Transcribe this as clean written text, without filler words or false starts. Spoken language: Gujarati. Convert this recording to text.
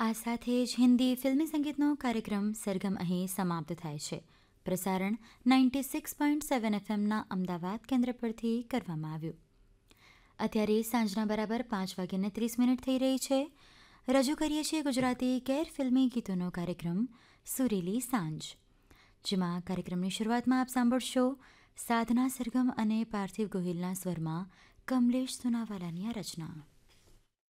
આ સાથે જ હિન્દી ફિલ્મી સંગીતનો કાર્યક્રમ સરગમ અહીં સમાપ્ત થાય છે. પ્રસારણ 96.7 એફએમના અમદાવાદ કેન્દ્ર પરથી કરવામાં આવ્યું. અત્યારે સાંજના બરાબર 5:30 થઈ રહી છે. રજૂ કરીએ છીએ ગુજરાતી ગેર ફિલ્મી ગીતોનો કાર્યક્રમ સુરીલી સાંજ, જેમાં કાર્યક્રમની શરૂઆતમાં આપ સાંભળશો સાધના સરગમ અને પાર્થિવ ગોહિલના સ્વરમાં કમલેશ સુનાવાલાની આ રચના.